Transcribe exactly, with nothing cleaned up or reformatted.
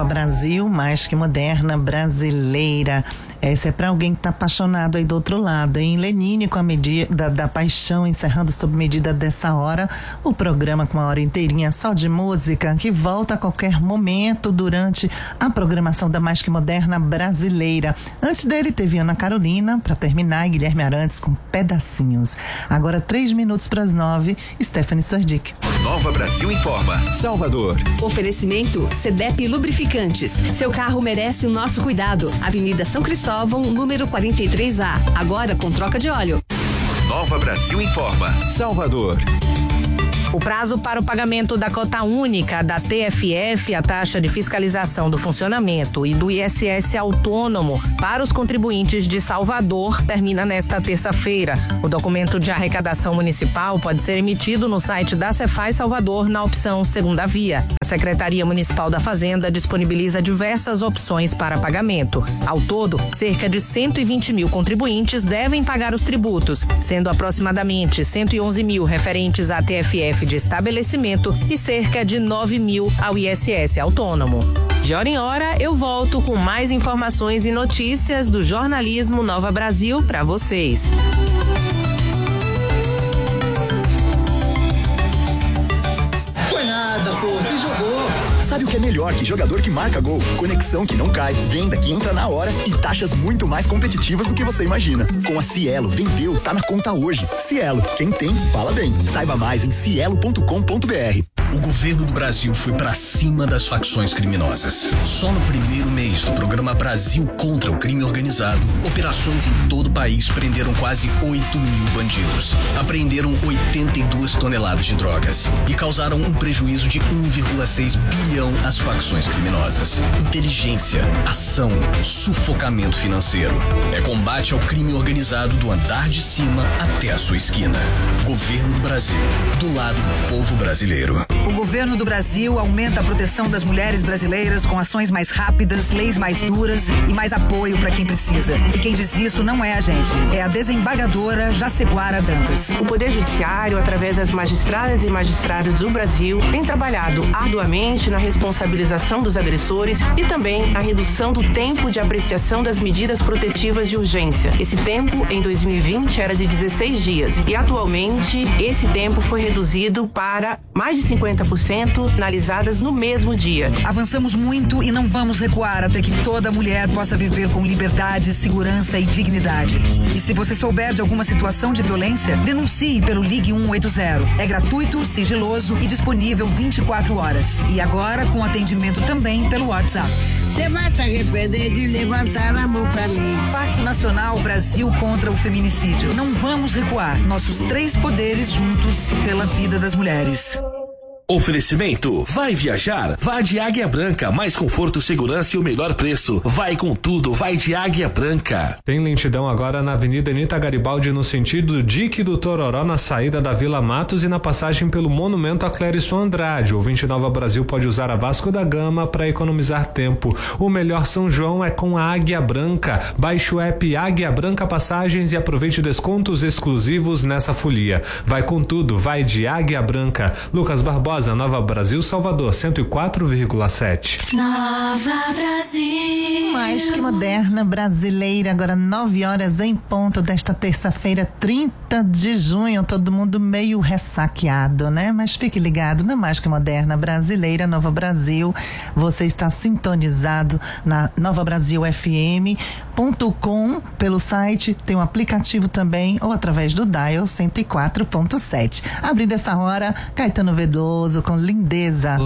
Brasil, mais que moderna, brasileira. Essa é para alguém que tá apaixonado aí do outro lado, hein? Lenine com a medida da, da paixão, encerrando sob medida dessa hora, o programa com uma hora inteirinha só de música, que volta a qualquer momento durante a programação da mais que moderna brasileira. Antes dele teve Ana Carolina, para terminar, e Guilherme Arantes com Pedacinhos. Agora três minutos para as nove, Stephanie Sordic. Nova Brasil informa. Salvador. Oferecimento Cedep Lubrificantes. Seu carro merece o nosso cuidado. Avenida São Cristóvão, número quarenta e três A. Agora com troca de óleo. Nova Brasil informa. Salvador. O prazo para o pagamento da cota única da T F F, a taxa de fiscalização do funcionamento, e do I S S autônomo para os contribuintes de Salvador termina nesta terça-feira. O documento de arrecadação municipal pode ser emitido no site da Cefaz Salvador na opção Segunda Via. A Secretaria Municipal da Fazenda disponibiliza diversas opções para pagamento. Ao todo, cerca de cento e vinte mil contribuintes devem pagar os tributos, sendo aproximadamente cento e onze mil referentes à T F F de estabelecimento e cerca de nove mil ao I S S autônomo. De hora em hora, eu volto com mais informações e notícias do jornalismo Nova Brasil para vocês. Foi nada, pô, se jogou. Sabe o que é melhor que jogador que marca gol? Conexão que não cai, venda que entra na hora e taxas muito mais competitivas do que você imagina. Com a Cielo, vendeu, tá na conta hoje. Cielo, quem tem, fala bem. Saiba mais em cielo ponto com ponto br. O governo do Brasil foi pra cima das facções criminosas. Só no primeiro mês do programa Brasil contra o Crime Organizado, operações em todo o país prenderam quase oito mil bandidos, apreenderam oitenta e duas toneladas de drogas e causaram um prejuízo de um vírgula seis bilhão às facções criminosas. Inteligência, ação, sufocamento financeiro. É combate ao crime organizado do andar de cima até a sua esquina. Governo do Brasil, do lado do povo brasileiro. O governo do Brasil aumenta a proteção das mulheres brasileiras com ações mais rápidas, leis mais duras e mais apoio para quem precisa. E quem diz isso não é a gente, é a desembargadora Jaceguara Dantas. O Poder Judiciário, através das magistradas e magistrados do Brasil, tem trabalhado arduamente na responsabilização dos agressores e também a redução do tempo de apreciação das medidas protetivas de urgência. Esse tempo, em dois mil e vinte, era de dezesseis dias e atualmente esse tempo foi reduzido para mais de cinquenta por cento analisadas no mesmo dia. Avançamos muito e não vamos recuar até que toda mulher possa viver com liberdade, segurança e dignidade. E se você souber de alguma situação de violência, denuncie pelo Ligue um oito zero. É gratuito, sigiloso e disponível vinte e quatro horas. E agora com atendimento também pelo WhatsApp. Você vai se arrepender de levantar a mão pra mim. Pacto Nacional Brasil contra o Feminicídio. Não vamos recuar. Nossos três poderes juntos pela vida das mulheres. Oferecimento, vai viajar? Vá de Águia Branca, mais conforto, segurança e o melhor preço. Vai com tudo, vai de Águia Branca. Tem lentidão agora na Avenida Anita Garibaldi no sentido do Dique do Tororó, na saída da Vila Matos e na passagem pelo Monumento a Clérison Andrade. O vinte e nove Brasil pode usar a Vasco da Gama para economizar tempo. O melhor São João é com a Águia Branca. Baixe o app Águia Branca Passagens e aproveite descontos exclusivos nessa folia. Vai com tudo, vai de Águia Branca. Lucas Barbosa, Nova Brasil, Salvador, cento e quatro vírgula sete. Nova Brasil. Mais que moderna brasileira, agora nove horas em ponto desta terça-feira, trinta de junho. Todo mundo meio ressaqueado, né? Mas fique ligado na Mais que Moderna Brasileira, Nova Brasil. Você está sintonizado na nova brasil f m ponto com pelo site, tem um aplicativo também, ou através do dial cento e quatro ponto sete. Abrindo essa hora, Caetano Veloso com Lindeza.